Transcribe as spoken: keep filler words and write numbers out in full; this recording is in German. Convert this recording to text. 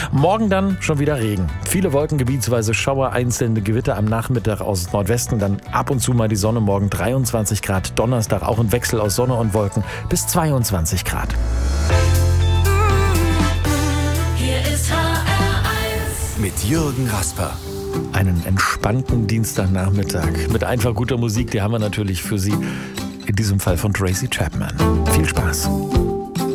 Morgen dann schon wieder Regen. Viele Wolken, gebietsweise Schauer, einzelne Gewitter am Nachmittag aus Nordwesten, dann ab und zu mal die Sonne. Morgen dreiundzwanzig Grad, Donnerstag auch ein Wechsel aus Sonne und Wolken bis zweiundzwanzig Grad. Hier ist H R eins mit Jürgen Rasper. Einen entspannten Dienstagnachmittag mit einfach guter Musik, die haben wir natürlich für Sie. In diesem Fall von Tracy Chapman. Viel Spaß.